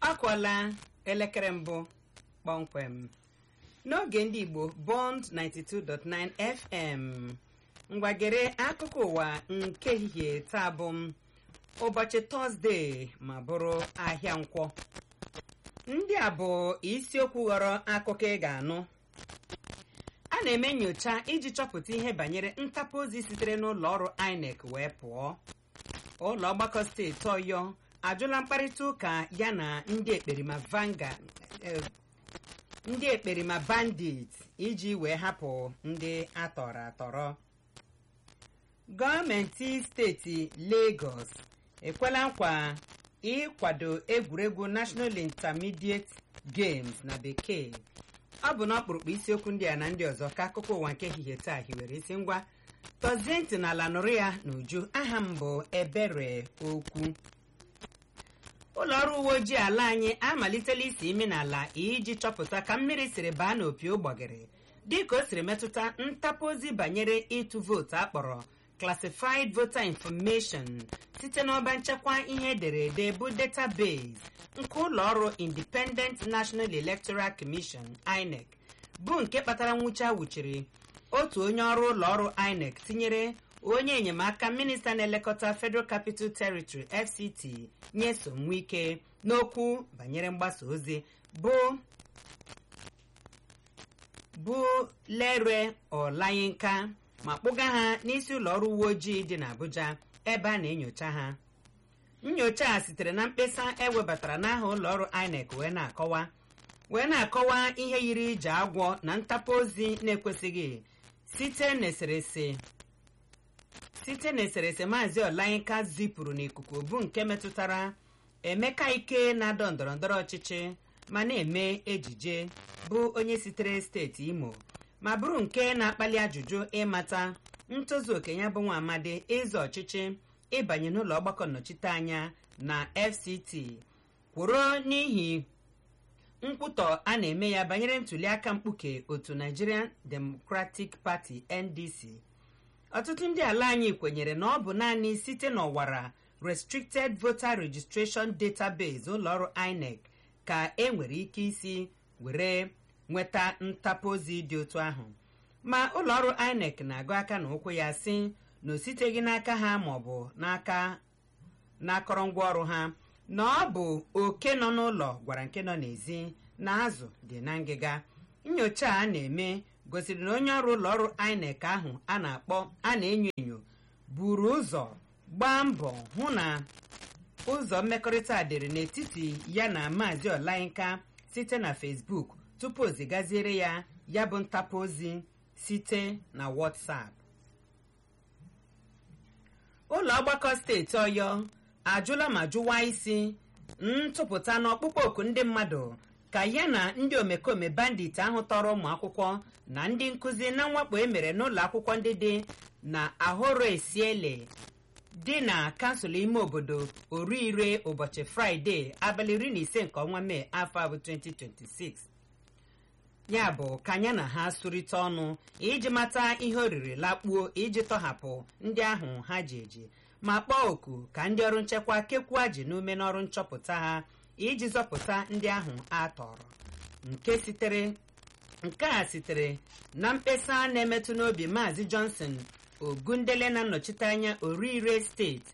Akwala elekere mbụ kpọmkwem n'oge ndị Igbo Bond 92.9 FM. Ngwagere akụkọ ụwa nke ehihie taa bụ ụbọchị Tọzdee ma bụrụ ahịa Nkwọ. Ndị a bụ isiokwu ghọrọ akụkọ ị ga-anụ. A na-eme nyocha iji chọpụta ihe banyere ntapụ ozi sitere n'ụlọ ọrụ INEC wee pụọ. Ụlọ ọgbakọ steeti Ọyọ ajụla mkparịta ụka ya na ndị ekperima bandit iji wee hapụ ndị atọrọ atọrọ. Gọọmenti steeti Lagos ekwela nkwa ịkwado egwuregwu National Intermediate Games na bekee. Ọ bụ n'ọkpụrụkpụ isiokwu ndị a na ndị ọzọ ka akụkọ ụwa nke ehihie taa hiwere isi ngwa. Tọzie ntị n'ala nụrụ ya n'uju. Aha m bụ Ebere Okwu. Ụlọ ọrụ uwe ojii ala anyị amalitela isi imi n'ala iji chọpụta ka mmiri siri baa n'opi ụgbọgịrị dịka o siri metụta ntapụ ozi banyere ịtụ vootu akpọrọ Classified Voter Information site n'ọba nchekwa ihe ederede bụ database nke ụlọ ọrụ Independent National Electoral Commission INEC bụ nke kpatara nwụchi awụchiri otu onye ọrụ ụlọ ọrụ INEC tinyere onye enyemaka minista na-elekọta Federal Capital Territory FCT Nyesom Wike n'okwu banyere mgbasa ozi bụ Lere Olayinka ma kpụga ha n'isi ụlọ ọrụ uwe ojii dị n'Abuja ebe a na-enyocha ha. Nnyocha a sitere na mkpesa ewebatara n'aha ụlọ ọrụ INEC wee na-akọwa ihe yiri ije agwọ na ntapụ ozi na-ekwesịghị site n'eserese Maazị Olayinka zipụrụ n'ikuku bụ nke metụtara Emeka Ike na-adọ ndọrọndọrọ ọchịchị ma na-eme ejije bụ onye sitere steeti Imo ma bụrụ nke na-akpali ajụjụ ịmata ntozu oke ya bụ nwa amadi ịzọ ọchịchị ịbanye n'ụlọ ọgbakọ nnọchiteanya na FCT kwụrụ n'ihi nkwutọ a na-eme ya banyere ntuliaka mkpuke otu Nigerian Democratic Party NDC. Ọtụtụ ndị ala anyị kwenyere na ọ bụ naanị site n'ọwara Restricted Voter Registration Database ụlọọrụ INEC ka e nwere ike isi were nweta ntapụ ozi dị otu ahụ, ma ụlọọrụ INEC na-agụ aka na ụkwụ ya sị na o siteghị n'aka ha maọbụ n'akọrọngwa ọrụ ha, na ọ bụ oke nọ n'ụlọ gwara nke nọ n'ezi na azụ dị na ngịga. Nnyocha a na-eme gosiri na onye ọrụ ụlọ ọrụ INEC ahụ a na-enyo enyo buru ụzọ gbaa mbọ hụ na ụzọ mmekọrịta dịrị n'etiti ya na Maazị Olayinka site na Facebook tupu o zigaziere ya bụ ntapụ ozi site na WhatsApp. Ụlọ ọgbakọ steeti Ọyọ ajụla ma jụwa isi ntụpụta n'ọkpụkpọ oku ndị mmadụ ka ya na ndị omekome bandit ahụ tọrọ ụmụ akwụkwọ na ndị nkụzi na mwakpo emere n'ụlọ akwụkwọ ndị dị na Ahoro Esiele dị na kansụl ime obodo Orire ụbọchị Fraịde abalị 15 nke ọnwa Mee afọ 2026. Ya bụ ka anya na ha sụrịta ọnụ iji mata ihe oriri lakpuo iji tọhapụ ndị ahụ ha ji eji ma kpọọ oku ka ndị ọrụ nchekwa kekwuo ji n'ume n'ọrụ nchọpụta ha iji zọpụta ndị ahụ a tọrọ. Nke a sitere na mkpesa na-emetụ n'obi Maazị Johnson Ogundele na nnọchite anya Orire steeti.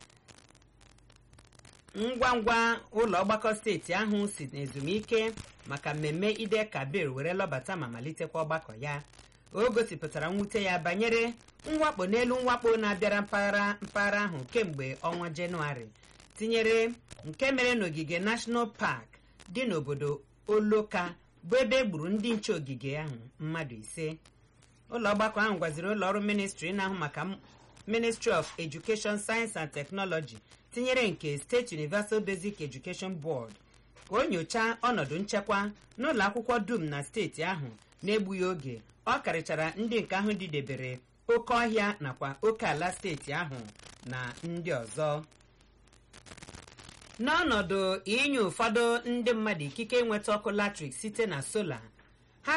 Ngwa ụlọ ọgbakọ steeti ahụ si n'ezumike maka mmemme Ide Kabir were lọbata ma malitekwa ọgbakọ ya. O gosipụtara mwute ya banyere mwakpo n'elu mwakpo na-abịara mpaghara ahụ kemgbe ọnwa Jenụwarị, tinyere nke mere n'ogige National Park dị n'obodo Oloka bụ ebe e gburu ndị nche ogige ahụ mmadụ 5. Ụlọ ọgbakọ ahụ gwaziri ụlọ ọrụ ministri na-ahụ maka Ministry of Education, Science and Technology tinyere nke State Universal Basic Education Board ka o nyochaa ọnọdụ nchekwa n'ụlọ akwụkwọ dum na steeti ahụ na-egbughị oge. Ọ karịchara ndị nke ahụ dịdebere oke ọhịa nakwa oke ala steeti ahụ na ndị ọzọ. N'ọnọdụ inye ụfọdụ ndị mmadụ ikike nweta ọkụ latrik site na sola, ha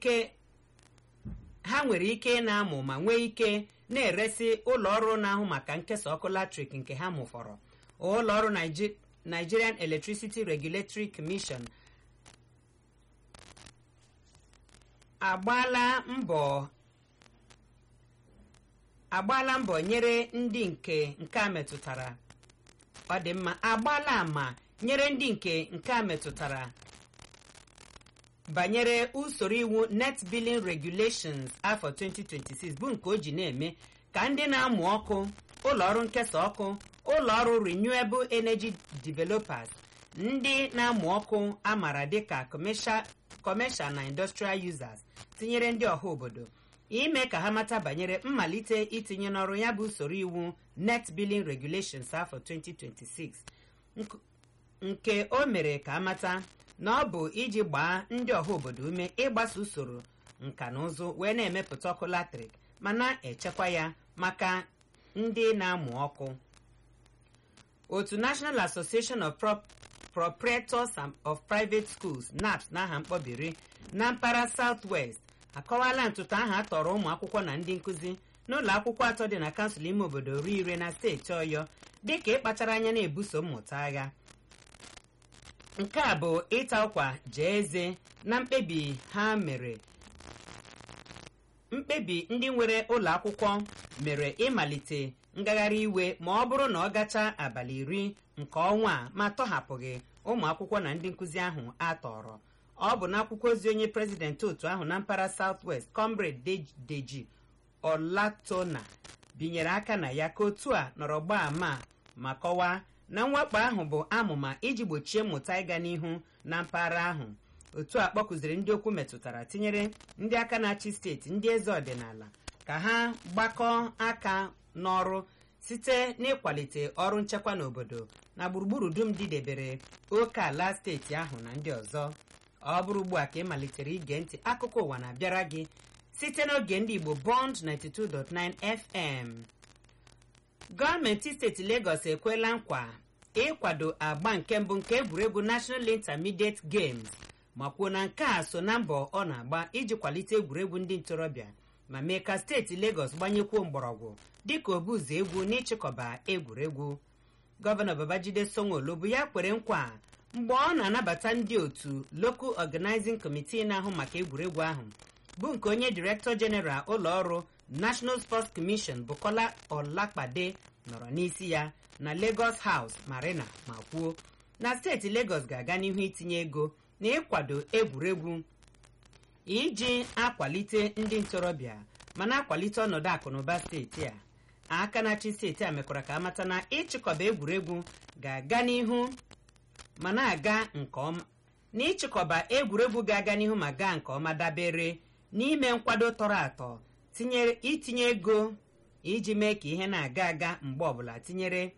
nwere ike na-amụ ma nwee ike na-eresi ụlọ ọrụ na-ahụ maka nkesa ọkụ latrik nke ha mụfọrọ. Ụlọ ọrụ Nigerian Electricity Regulatory Commission agbaala mbọ nyere ndị nke a metụtara. Ọ dị mma, agbaala ama nyere ndị nke a metụtara banyere usoro iwu Net Billing Regulations afọ 2026 bụ nke o ji na-eme ka ndị na-amụ ọkụ, ụlọọrụ nkesa ọkụ, ụlọọrụ Renewable Energy Developers, ndị na-amụ ọkụ amara dịka commercial na industrial users tinyere ndị ọha obodo ime ka ha mata banyere mmalite itinye n'ọrụ ya bụ usoro iwu Net Billing Regulations afọ 2026 nke o mere ka amata na ọ bụ iji gbaa ndị ọha obodo ume ịgbaso usoro nka na ụzụ wee na-emepụta ọkụ latrik ma na-echekwa ya maka ndị na-amụ ọkụ. Otu National Association of Proprietors of Private Schools NAPS n'aha mkpọbiri na mpaghara South-West akọwala ntụtụ ahụ a tọrọ ụmụ akwụkwọ na ndị nkụzi n'ụlọ akwụkwọ atọ dị na kansụl ime obodo Iri na steeti Ọyọ dịka ịkpachara anya na-ebuso mmụta agha. Nke a bụ ịta ụkwa jee eze na mkpebi ndị nwere ụlọ akwụkwọ mere ịmalite ngagharị iwe ma ọ bụrụ na ọ gacha abalị 10 nke ọnwa a ma tọhapụghị ụmụ akwụkwọ na ndị nkụzi ahụ a tọrọ. Ọ bụ n'akwụkwọ ozi onye prezidenti otu ahụ na mpaghara South-West Comrade Deji Olatona binyere aka na ya ka otu a nọrọ gbaa ama ma kọwaa na mwakpo ahụ bụ amụma iji gbochie mmụta ịga n'ihu na mpaghara ahụ. Otu a kpọkụziri ndị okwu metụtara tinyere ndị aka na-achị steeti, ndị eze ọdịnala ka ha gbakọọ aka n'ọrụ site n'ịkwalite ọrụ nchekwa n'obodo na gburugburu dum dịdebere oke ala steeti ahụ na ndị ọzọ. Ọ bụrụ ugbu a ka ị malitere ige ntị, akụkọ ụwa na-abịara gị site n'oge ndị Igbo Bond 92.9 FM. Gọọmenti steeti Lagos ekwela nkwa ịkwado agba nke mbụ nke egwuregwu National Intermediate Games ma kwuo na nke a so na mbọ ọ na-agba iji kwalite egwuregwu ndị ntorobịa ma mee ka steeti Lagos gbanyekwuo mgbọrọgwụ dịka obuzo egwu n'ịchịkọba egwuregwu. Gọvanọ Babajide Sanwo-Olu bụ ya kwere nkwa mgbe ọ na-anabata ndị otu Local Organizing Committee na-ahụ maka egwuregwu ahụ bụ nke onye Director General ụlọọrụ National Sports Commission Bukola Olakpade nọrọ n'isi ya na Lagos House Marina ma kwuo na steeti Lagos ga-aga n'ihu itinye ego na ịkwado egwuregwu iji akwalite ndị ntorobịa ma na-akwalite ọnọdụ akụnụba steeti a. Aka na-achị steeti a mekwara ka amata na ịchịkọba egwuregwu ga-aga n'ihu ma na-aga nke ọma na ịchịkọba egwuregwu ga-aga n'ihu ma gaa nke ọma dabere n'ime nkwado tọrọ atọ itinye ego iji mee ka ihe na-aga aga mgbe ọbụla tinyere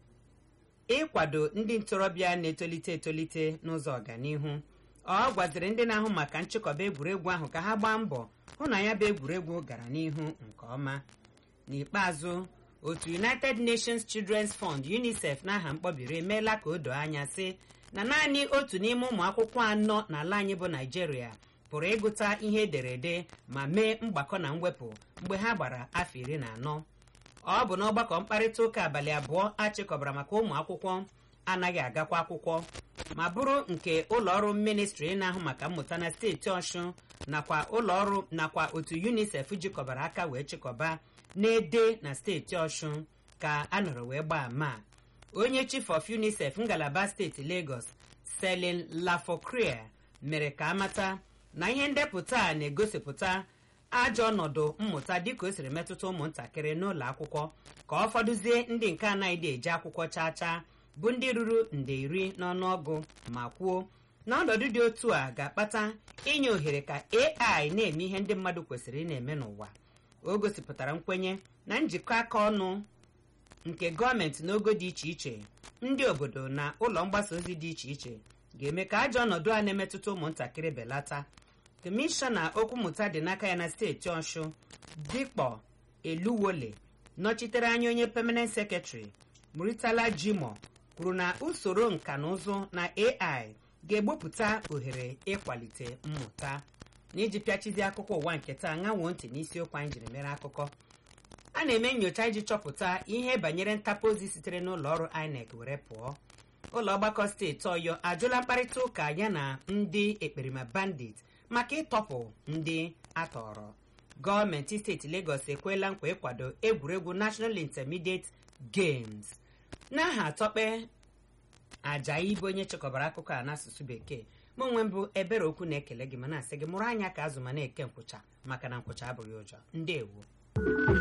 ịkwado ndị ntorobịa na-etolite etolite n'ụzọ ọganihu. Ọ gwaziri ndị na-ahụ maka nchịkọba egwuregwu ahụ ka ha gbaa mbọ hụ na ya bụ egwuregwu gara n'ihu nke ọma. N'ikpeazụ, otu United Nations Children's Fund UNICEF n'aha mkpọbiri emeela ka o doo anya sị na naanị otu n'ime ụmụ akwụkwọ 4 n'ala anyị bụ Naịjirịa pụrụ ịgụta ihe ederede ma mee mgbakọ na mwepụ mgbe ha gbara afọ 14. Ọ bụ n'ọgbakọ mkparịta ụka abalị 2 achịkọbara maka ụmụ akwụkwọ anaghị agakwa akwụkwọ ma bụrụ nke ụlọọrụ ministri na-ahụ maka mmụta na steeti Ọshụn nakwa ụlọọrụ nakwa otu UNICEF jikọbara aka wee chịkọba na-ede na steeti Ọshụn ka a nọrọ wee gbaa ama. Onye Chief of UNICEF ngalaba steeti Lagos Celine Lafocrea mere ka amata na ihe ndepụta a na-egosipụta ajọ ọnọdụ mmụta dịka o siri metụta ụmụntakịrị n'ụlọ akwụkwọ ka ọ fọdụzie ndị nke anaghị eji akwụkwọ chaa bụ ndị ruru nde 10 n'ọnụọgụ ma kwuo na ọnọdụ dị otu a ga-akpata inye ohere ka AI na-eme ihe ndị mmadụ kwesịrị ị na-eme n'ụwa. O gosipụtara nkwenye na njikọ aka ọnụ nke gọọmenti n'ogo dị iche iche, ndị obodo na ụlọ mgbasa ozi dị iche iche ga-eme ka ajọ ọnọdụ a na-emetụta ụmụntakịrị belata. Kọmishọna okwu mmụta dị n'aka ya na steeti Ọshụn Dikpọ Eluwole nọchitere anya onye Permanent Secretary Muritala Jimo kwuru na usoro nka na ụzụ na AI ga-egbopụta ohere ịkwalite mmụta. N'iji pịachizi akụkọ ụwa nke taa, ṅanwoo ntị n'isiokwu anyị jiri mere akụkọ. A na-eme nnyocha iji chọpụta ihe banyere ntapụ ozi sitere n'ụlọ ọrụ INEC were pụọ. ụlọ ọgbakọ steeti Ọyọ ajụla mkparịta ụka ya na ndị ekperima bandit maka ịtọpụ ndị atọrọ. Gọọmenti steeti Lagos ekwela nkwa ịkwado egwuregwu National Intermediate Games. N'aha Tope Ajayi bụ onye chịkọbara akụkọ a n'asụsụ Bekee, mụ onwe mbụ Ebere Okwu na-ekele gị ma na-asị gị mụrụ anya ka azụ ma na-eke nkwụcha maka na nkwụcha abụghị ụjọ. Ndewo.